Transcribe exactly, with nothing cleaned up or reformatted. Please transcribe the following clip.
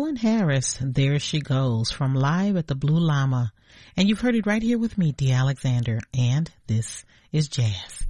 Calvin Harris, There She Goes, from Live at the Blue Llama. And you've heard it right here with me, Dee Alexander, and this is Jazz.